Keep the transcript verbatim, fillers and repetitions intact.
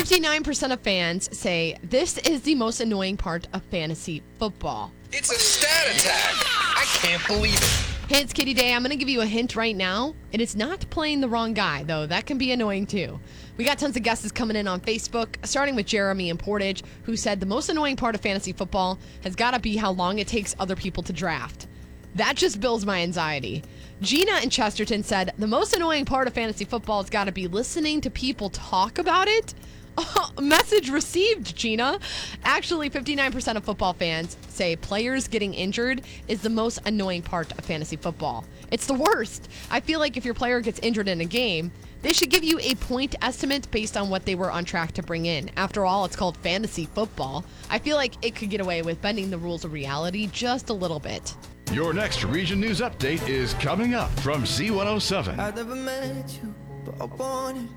fifty-nine percent of fans say this is the most annoying part of fantasy football. It's a stat attack. I can't believe it. Hey, it's Katie Day. I'm going to give you a hint right now. It is not playing the wrong guy, though. That can be annoying, too. We got tons of guesses coming in on Facebook, starting with Jeremy in Portage, who said the most annoying part of fantasy football has got to be how long it takes other people to draft. That just builds my anxiety. Gina in Chesterton said the most annoying part of fantasy football has got to be listening to people talk about it. Oh, message received, Gina. Actually, fifty-nine percent of football fans say players getting injured is the most annoying part of fantasy football. It's the worst. I feel like if your player gets injured in a game, they should give you a point estimate based on what they were on track to bring in. After all, it's called fantasy football. I feel like it could get away with bending the rules of reality just a little bit. Your next Region News Update is coming up from Z one oh seven. I never met you, but I wanted